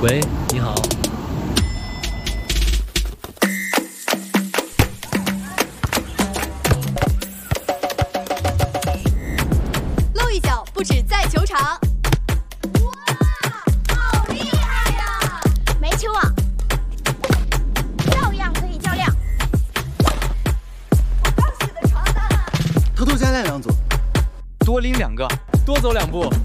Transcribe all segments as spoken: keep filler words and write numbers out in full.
喂，你好。 露一脚不止在球场。哇，好厉害呀！ 没球网，照样可以较量。 我刚写的传单啊！ 偷偷加练两组， 多拎两个，多走两步。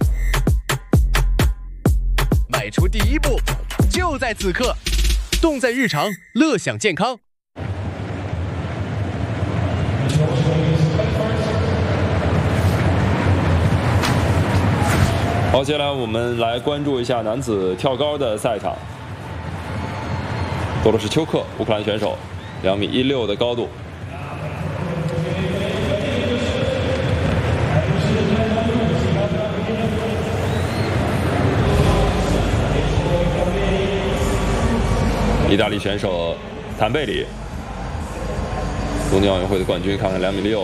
迈出第一步，就在此刻，动在日常，乐享健康。 好，接下来我们来关注一下男子跳高的赛场。多罗什丘克，乌克兰选手，两米一六的高度。意大利选手坦贝里，东京奥运会的冠军，看看两米六。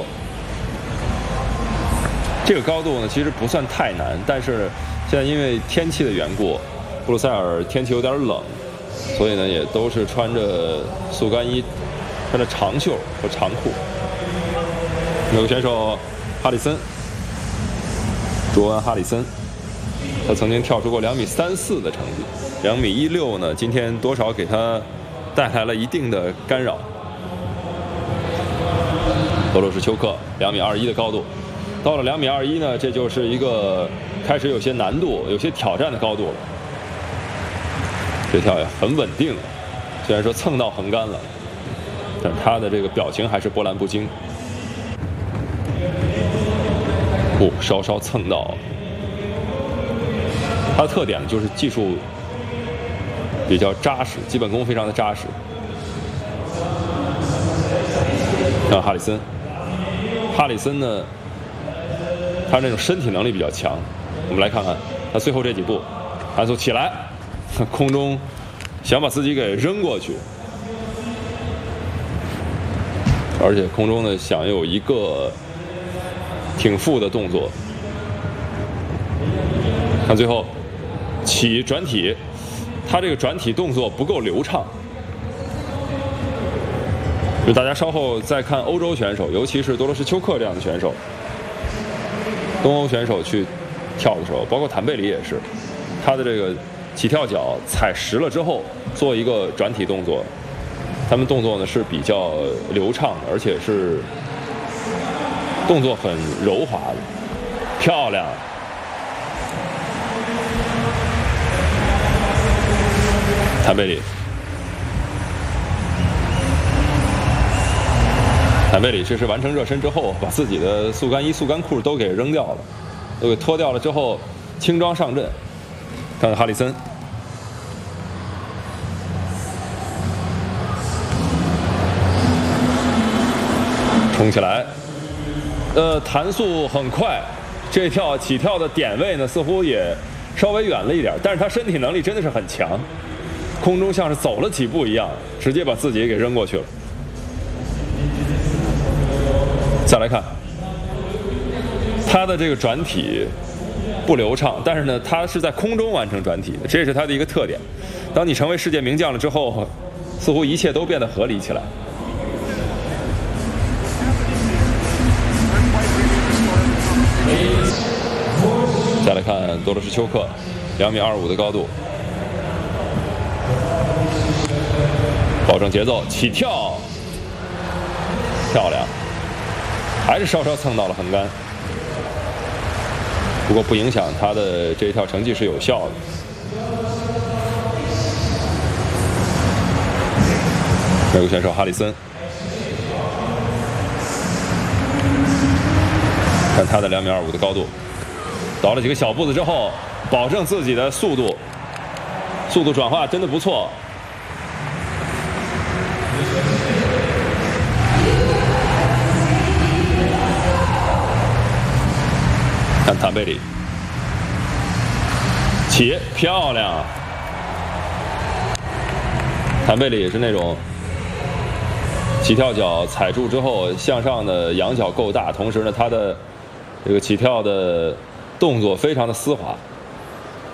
这个高度呢，其实不算太难，但是现在因为天气的缘故，布鲁塞尔天气有点冷，所以呢也都是穿着速干衣，穿着长袖和长裤。有个选手哈里森，卓恩·哈里森，他曾经跳出过两米三四的成绩，两米一六呢，今天多少给他带来了一定的干扰。多罗什丘克两米二一的高度。到了两米二一呢，这就是一个开始有些难度、有些挑战的高度了。这跳也很稳定，虽然说蹭到横杆了，但他的这个表情还是波澜不惊。哦，稍稍蹭到。他的特点就是技术比较扎实，基本功非常的扎实。看哈里森，哈里森呢？他这种身体能力比较强，我们来看看他最后这几步，韩速起来，空中想把自己给扔过去，而且空中呢想有一个挺负的动作。看最后起转体，他这个转体动作不够流畅。就大家稍后再看欧洲选手，尤其是多罗什丘克这样的选手。东欧选手去跳的时候，包括坦贝里也是，他的这个起跳脚踩实了之后，做一个转体动作，他们动作呢是比较流畅的，而且是动作很柔滑的，漂亮。坦贝里，坦贝里这是完成热身之后，把自己的速干衣、速干裤都给扔掉了，都给脱掉了之后，轻装上阵。看看哈里森，冲起来，呃，弹速很快，这跳起跳的点位呢，似乎也稍微远了一点，但是他身体能力真的是很强，空中像是走了几步一样，直接把自己给扔过去了。再来看他的这个转体不流畅，但是呢，他是在空中完成转体的，这是他的一个特点。当你成为世界名将了之后，似乎一切都变得合理起来。再来看多罗什丘克，两米二五的高度，保证节奏，起跳，漂亮。还是稍稍蹭到了横杆，不过不影响他的这一跳成绩是有效的。美国选手哈里森，看他的两米二五的高度，倒了几个小步子之后，保证自己的速度，速度转化真的不错。看坦贝里，起，漂亮！坦贝里也是那种起跳脚踩住之后向上的仰角够大，同时呢，他的这个起跳的动作非常的丝滑。